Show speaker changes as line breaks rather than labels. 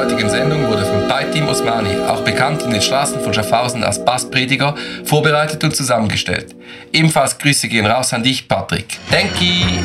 heutigen Sendung wurde von Paitim Osmani, auch bekannt in den Straßen von Schaffhausen als Bassprediger, vorbereitet und zusammengestellt. Ebenfalls Grüße gehen raus an dich, Patrick. Denki!